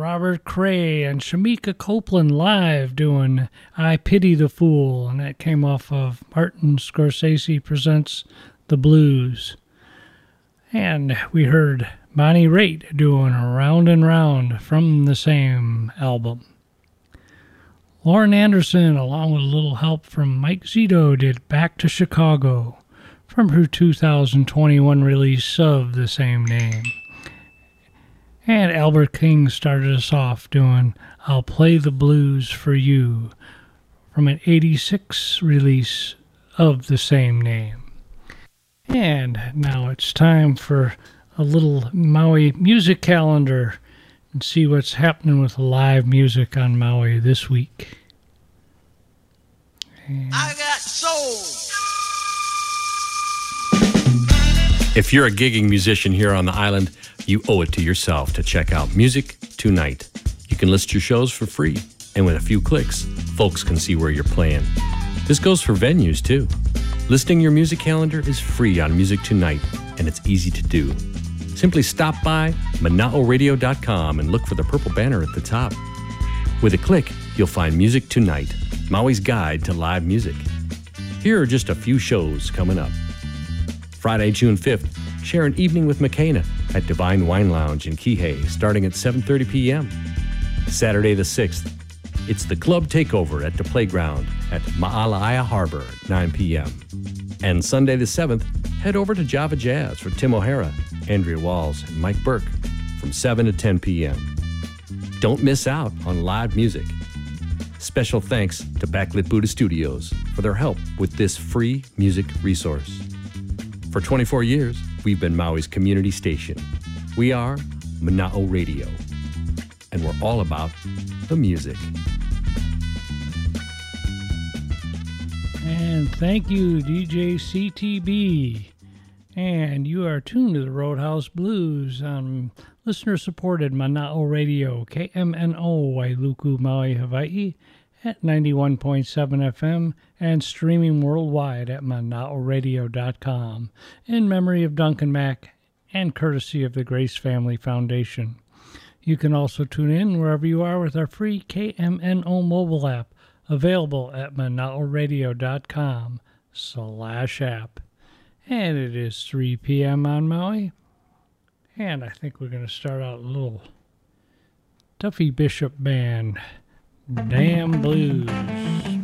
Robert Cray and Shamika Copeland live doing I Pity the Fool, and that came off of Martin Scorsese Presents the Blues. And we heard Bonnie Raitt doing Round and Round from the same album. Lauren Anderson, along with a little help from Mike Zito, did Back to Chicago from her 2021 release of the same name. And Albert King started us off doing I'll Play the Blues for You from an 86 release of the same name. And now it's time for a little Maui music calendar and see what's happening with live music on Maui this week. I got soul. If you're a gigging musician here on the island, you owe it to yourself to check out Music Tonight. You can list your shows for free, and with a few clicks, folks can see where you're playing. This goes for venues, too. Listing your music calendar is free on Music Tonight, and it's easy to do. Simply stop by manaoradio.com and look for the purple banner at the top. With a click, you'll find Music Tonight, Maui's guide to live music. Here are just a few shows coming up. Friday, June 5th, share an evening with McKenna at Divine Wine Lounge in Kihei, starting at 7:30 p.m. Saturday the 6th, it's the Club Takeover at the Playground at Ma'alaia Harbor at 9 p.m. And Sunday the 7th, head over to Java Jazz for Tim O'Hara, Andrea Walls, and Mike Burke from 7 to 10 p.m. Don't miss out on live music. Special thanks to Backlit Buddha Studios for their help with this free music resource. For 24 years, we've been Maui's community station. We are Mana'o Radio, and we're all about the music. And thank you, DJ CTB. And you are tuned to the Roadhouse Blues on listener-supported Mana'o Radio, KMNO, Wailuku, Maui, Hawaii, at 91.7 FM and streaming worldwide at manaoradio.com in memory of Duncan Mack and courtesy of the Grace Family Foundation. You can also tune in wherever you are with our free KMNO mobile app available at manaoradio.com/app. And it is 3 p.m. on Maui. And I think we're going to start out a little Duffy Bishop Band, Damn Blues.